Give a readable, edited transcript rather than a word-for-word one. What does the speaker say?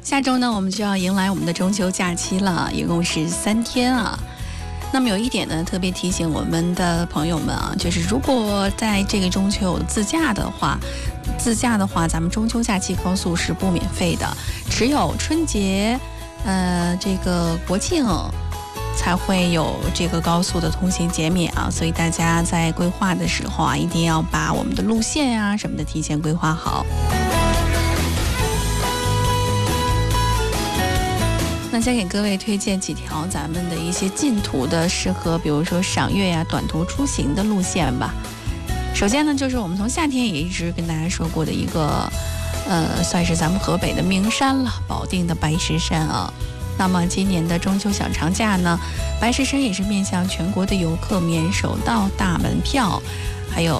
下周呢，我们就要迎来我们的中秋假期了，一共是3天啊。那么有一点呢，特别提醒我们的朋友们啊，就是如果在这个中秋有自驾的话，咱们中秋假期高速是不免费的，只有春节，这个国庆才会有这个高速的通行减免啊，所以大家在规划的时候啊，一定要把我们的路线啊什么的提前规划好。那先给各位推荐几条咱们的一些近途的适合，比如说赏月呀、短途出行的路线吧。首先呢，就是我们从夏天也一直跟大家说过的一个，算是咱们河北的名山了，保定的白石山啊。那么今年的中秋小长假呢，白石山也是面向全国的游客免首道大门票，还有